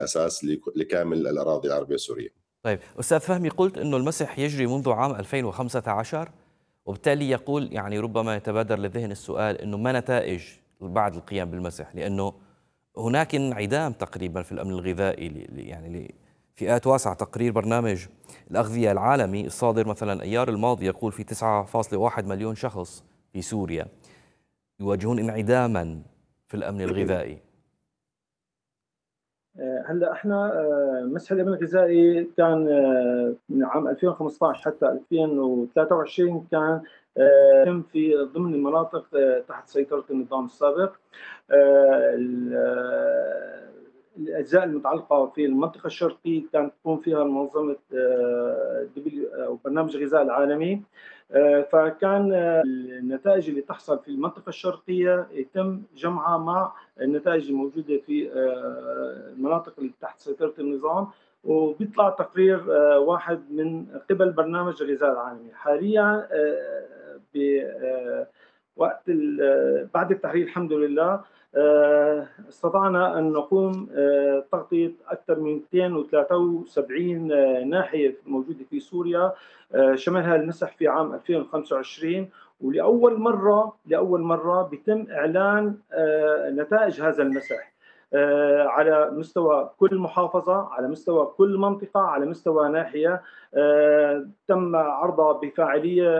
أساس لكامل الأراضي العربية السورية. طيب أستاذ فهمي، قلت أنه المسح يجري منذ عام 2015، وبالتالي يقول يعني ربما يتبادر للذهن السؤال أنه ما نتائج بعد القيام بالمسح، لأنه هناك انعدام تقريبا في الأمن الغذائي يعني لفئات واسعة. تقرير برنامج الأغذية العالمي الصادر مثلا أيار الماضي يقول في 9.1 مليون شخص في سوريا يواجهون انعداما في الأمن الغذائي. هلا احنا مسح الامن الغذائي كان من عام 2015 حتى 2023 كان يتم في ضمن المناطق تحت سيطرة النظام السابق. الأجزاء المتعلقة في المنطقة الشرقية كانت تقوم فيها منظمة أو برنامج الغذاء العالمي. فكان النتائج اللي تحصل في المنطقة الشرقية يتم جمعها مع النتائج الموجودة في المناطق اللي تحت سيطرة النظام، وبيطلع تقرير واحد من قبل برنامج الغذاء العالمي. حاليا وقت بعد التحرير الحمد لله استطعنا أن نقوم تغطية أكثر من 273 ناحية موجودة في سوريا، شملها المسح في عام 2025. ولأول مرة بيتم إعلان نتائج هذا المسح على مستوى كل محافظة، على مستوى كل منطقة، على مستوى ناحية. تم عرضها بفاعلية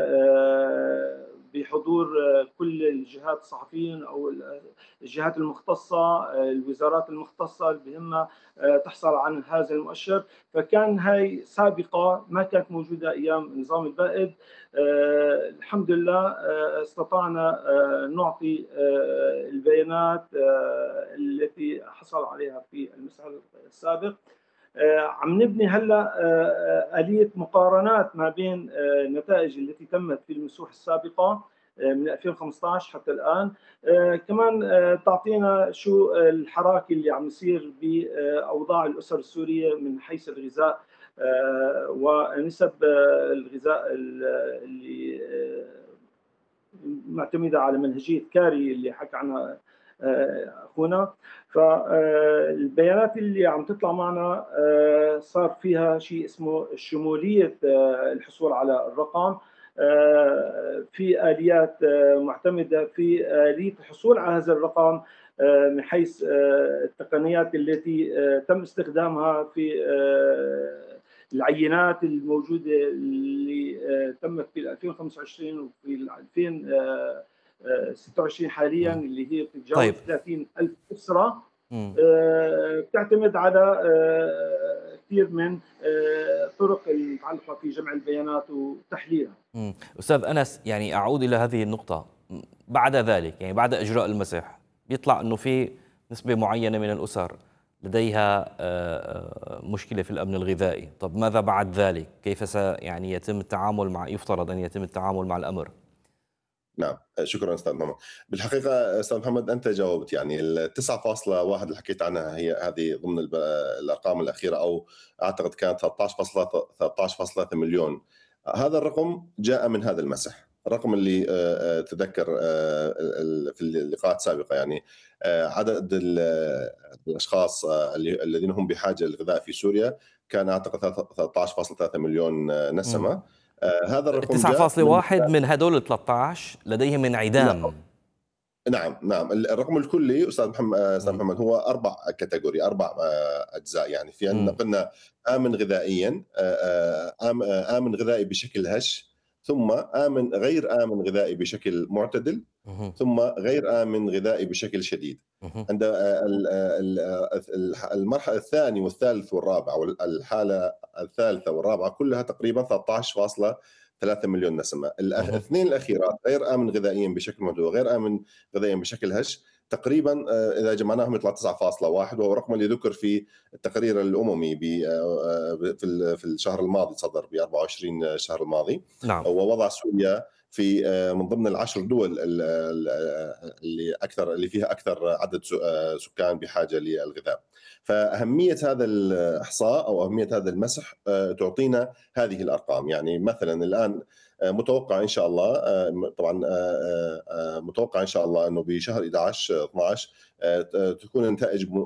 بحضور كل الجهات الصحفيين أو الجهات المختصة، الوزارات المختصة اللي بهمها تحصل عن هذا المؤشر. فكان هاي سابقة ما كانت موجودة أيام النظام البائد. الحمد لله استطعنا نعطي البيانات التي حصل عليها في المسح السابق. عم نبني هلا آلية مقارنات ما بين النتائج التي تمت في المسوح السابقة من 2015 حتى الآن، كمان تعطينا شو الحراك اللي عم يصير بأوضاع الأسر السورية من حيث الغذاء ونسب الغذاء اللي معتمدة على منهجية كاري اللي حكى عنها أخونا. فالبيانات اللي عم تطلع معنا صار فيها شيء اسمه شمولية الحصول على الرقم. في آليات معتمدة في آلية الحصول على هذا الرقم من حيث التقنيات التي تم استخدامها في العينات الموجودة اللي تمت في 2025 وفي 2026 حاليا، اللي هي بتتجاوز طيب. 30,000 أسرة. بتعتمد على كثير من طرق المتعلقة في جمع البيانات وتحليلها. أستاذ أنس، يعني أعود إلى هذه النقطة. بعد ذلك يعني بعد إجراء المسح بيطلع أنه في نسبة معينة من الأسر لديها مشكلة في الأمن الغذائي. طب ماذا بعد ذلك؟ كيف يعني يتم التعامل يفترض أن يتم التعامل مع الأمر؟ نعم، شكرا أستاذ محمد. بالحقيقة أستاذ محمد أنت جاوبت، يعني ال 9.1 اللي حكيت عنها هي هذه ضمن الأرقام الأخيرة، أو أعتقد كانت 13.3 مليون. هذا الرقم جاء من هذا المسح. الرقم اللي تذكر في اللقاءات السابقة، يعني عدد الأشخاص الذين هم بحاجة للغذاء في سوريا كان أعتقد 13.3 مليون نسمة. هذا الرقم جاء من 9.1 من هدول 13 لديهم انعدام. نعم، الرقم الكلي أستاذ محمد هو 4 كاتيجوري، 4 أجزاء. يعني في عندنا قلنا آمن غذائيا، آمن غذائي بشكل هش، ثم غير آمن غذائي بشكل معتدل، ثم غير آمن غذائي بشكل شديد. عند المرحلة الثاني والثالث والرابع، والحالة الثالثة والرابعة كلها تقريبا 13.3 مليون نسمة. الاثنين الأخيرات غير آمن غذائيا بشكل معتدل وغير آمن غذائيا بشكل هش، تقريبا إذا جمعناهم يطلع 9.1، وهو الرقم اللي ذكر في التقرير الأممي في الشهر الماضي، صدر ب 24 الشهر الماضي. نعم. ووضع سوريا في من ضمن ال10 دول اللي فيها أكثر عدد سكان بحاجة للغذاء. فأهمية هذا الإحصاء أو أهمية هذا المسح تعطينا هذه الأرقام. يعني مثلا الآن متوقع إن شاء الله، طبعا متوقع إن شاء الله أنه بشهر 11 12 تكون النتائج